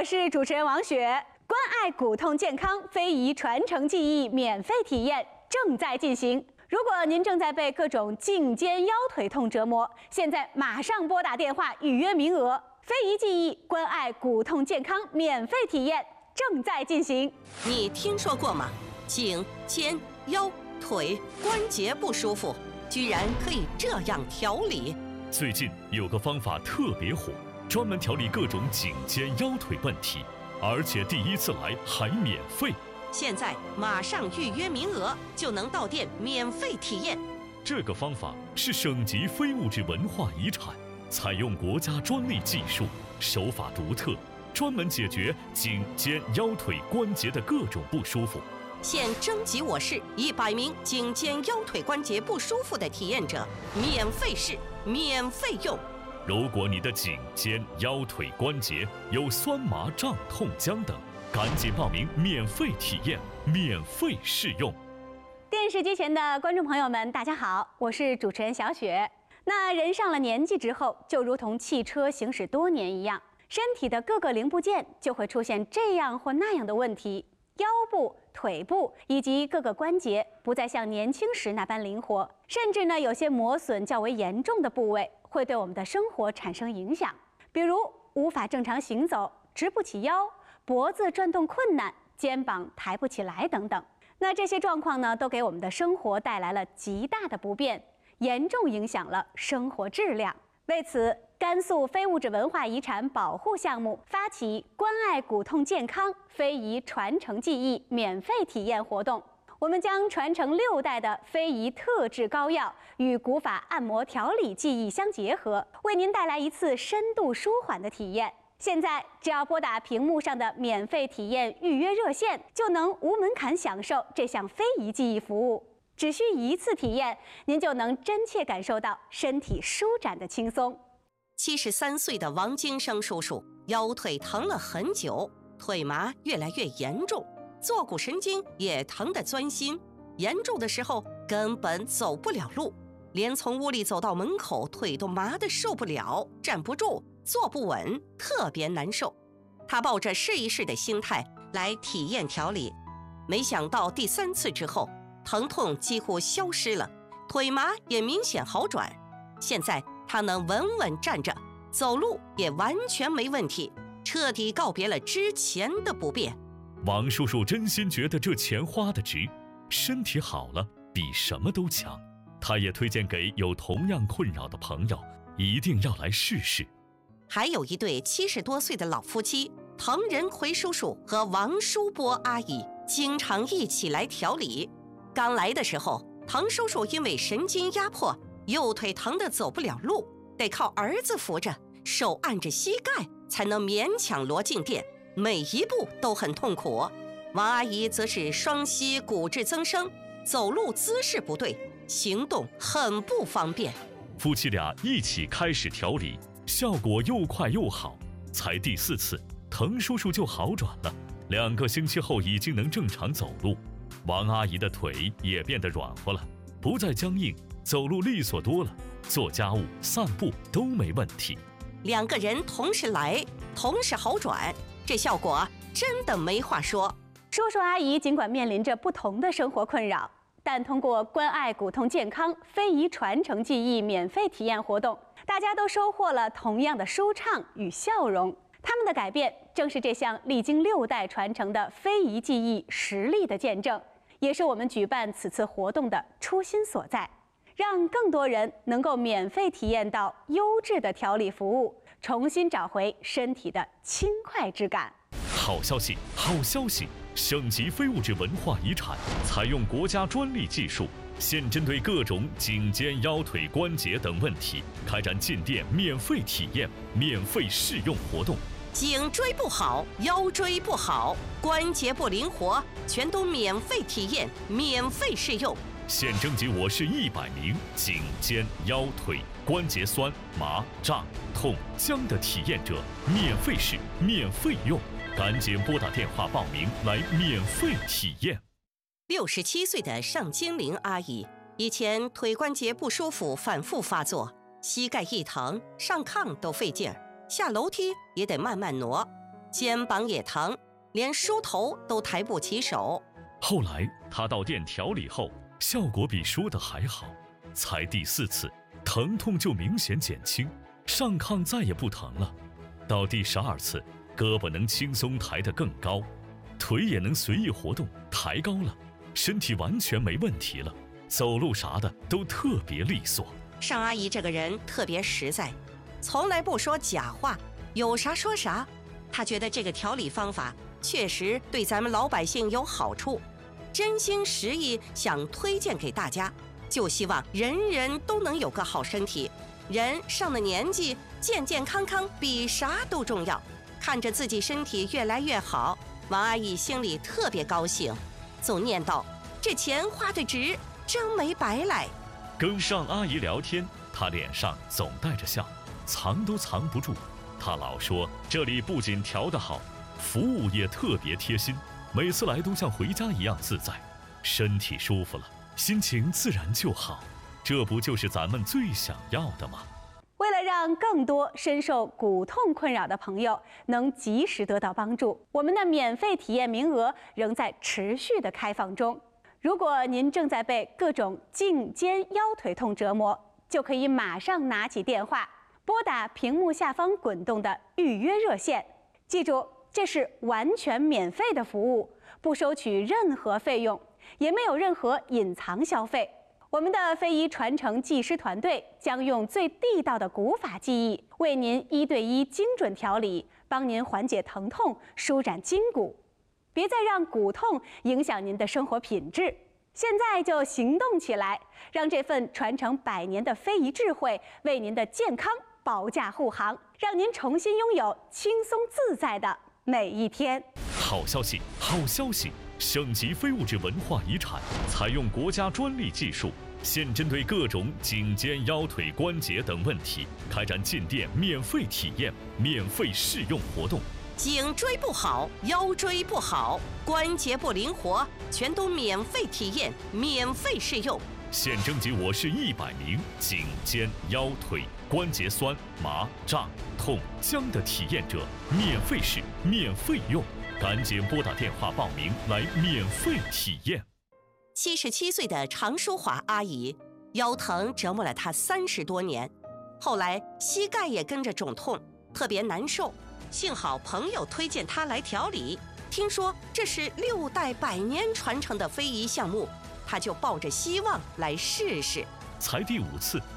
我是主持人王雪。关爱骨痛健康非遗传承技艺免费体验正在进行。如果您正在被各种颈肩腰腿痛折磨，现在马上拨打电话预约名额。非遗技艺关爱骨痛健康免费体验正在进行。 你听说过吗？颈、肩、腰、腿关节不舒服，居然可以这样调理。 最近有个方法特别火，专门调理各种颈肩腰腿问题，而且第一次来还免费。 现在马上预约名额，就能到店免费体验。 这个方法是省级非物质文化遗产，采用国家专利技术，手法独特，专门解决颈肩腰腿关节的各种不舒服。 现征集我市100名颈肩腰腿关节不舒服的体验者，免费试，免费用。 如果你的颈肩腰腿关节有酸麻胀痛僵等，赶紧报名免费体验，免费试用。 电视机前的观众朋友们，大家好，我是主持人小雪。那人上了年纪之后，就如同汽车行驶多年一样，身体的各个零部件就会出现这样或那样的问题，腰部、腿部以及各个关节不再像年轻时那般灵活，甚至呢，有些磨损较为严重的部位会对我们的生活产生影响，比如无法正常行走、直不起腰、脖子转动困难、肩膀抬不起来等等。那这些状况呢，都给我们的生活带来了极大的不便，严重影响了生活质量。为此，甘肃非物质文化遗产保护项目发起关爱骨痛健康非遗传承技艺免费体验活动。我们将传承6代的非遗特制膏药与古法按摩调理技艺相结合，为您带来一次深度舒缓的体验。现在只要拨打屏幕上的免费体验预约热线，就能无门槛享受这项非遗技艺服务。只需一次体验，您就能真切感受到身体舒展的轻松。 73岁的王金生叔叔腰腿疼了很久，腿麻越来越严重，坐骨神经也疼得钻心，严重的时候根本走不了路，连从屋里走到门口腿都麻得受不了，站不住，坐不稳，特别难受。他抱着试一试的心态来体验调理，没想到第3次之后，疼痛几乎消失了，腿麻也明显好转。现在他能稳稳站着，走路也完全没问题，彻底告别了之前的不便。 王叔叔真心觉得这钱花得值，身体好了比什么都强。他也推荐给有同样困扰的朋友，一定要来试试。 还有一对70多岁的老夫妻，滕仁奎叔叔和王淑波阿姨经常一起来调理。刚来的时候，滕叔叔因为神经压迫，右腿疼得走不了路，得靠儿子扶着，手按着膝盖才能勉强挪进店，每一步都很痛苦。王阿姨则是双膝骨质增生，走路姿势不对，行动很不方便。 夫妻俩一起开始调理，效果又快又好，才第4次，滕叔叔就好转了，2个星期后已经能正常走路。王阿姨的腿也变得软和了，不再僵硬，走路利索多了，做家务、散步都没问题。 2个人同时来，同时好转，这效果真的没话说。 叔叔阿姨尽管面临着不同的生活困扰，但通过关爱骨痛健康非遗传承技艺免费体验活动，大家都收获了同样的舒畅与笑容。他们的改变正是这项历经6代传承的非遗技艺实力的见证，也是我们举办此次活动的初心所在，让更多人能够免费体验到优质的调理服务，重新找回身体的轻快之感。 好消息，好消息！省级非物质文化遗产采用国家专利技术，现针对各种颈肩腰腿关节等问题，开展进店免费体验、免费试用活动。 颈椎不好，腰椎不好，关节不灵活，全都免费体验，免费试用。 现征集我市100名颈肩腰腿关节酸麻胀痛僵的体验者，免费试，免费用。赶紧拨打电话报名来免费体验。 67岁的尚金玲阿姨，以前腿关节不舒服反复发作，膝盖一疼，上炕都费劲儿，下楼梯也得慢慢挪。 肩膀也疼，连梳头都抬不起手。 后来他到店调理后，效果比说的还好，才第4次，疼痛就明显减轻，上炕再也不疼了。到第12次，胳膊能轻松抬得更高，腿也能随意活动，抬高了，身体完全没问题了，走路啥的都特别利索。 尚阿姨这个人特别实在，从来不说假话，有啥说啥。她觉得这个调理方法确实对咱们老百姓有好处，真心实意想推荐给大家，就希望人人都能有个好身体。人上了年纪，健健康康比啥都重要。看着自己身体越来越好，王阿姨心里特别高兴，总念叨：这钱花得值，真没白来。 跟尚阿姨聊天，她脸上总带着笑，藏都藏不住。她老说这里不仅调得好，服务也特别贴心，每次来都像回家一样自在。身体舒服了，心情自然就好，这不就是咱们最想要的吗？ 为了让更多深受骨痛困扰的朋友能及时得到帮助，我们的免费体验名额仍在持续的开放中。如果您正在被各种颈肩腰腿痛折磨，就可以马上拿起电话，拨打屏幕下方滚动的预约热线。记住，这是完全免费的服务，不收取任何费用，也没有任何隐藏消费。我们的非遗传承技师团队将用最地道的古法技艺，为您1对1精准调理，帮您缓解疼痛，舒展筋骨。别再让骨痛影响您的生活品质，现在就行动起来，让这份传承100年的非遗智慧为您的健康保驾护航，让您重新拥有轻松自在的每一天。 好消息，好消息！省级非物质文化遗产采用国家专利技术，现针对各种颈肩腰腿关节等问题开展进店免费体验、免费试用活动。 颈椎不好，腰椎不好，关节不灵活，全都免费体验、免费试用。 现征集我市100名颈肩腰腿关节酸、麻、胀、痛、僵的体验者，免费试、免费用。赶紧拨打电话报名来免费体验。 77岁的常淑华阿姨，腰疼折磨了她30多年，后来膝盖也跟着肿痛，特别难受。幸好朋友推荐她来调理，听说这是6代100年传承的非遗项目，她就抱着希望来试试。 才第5次，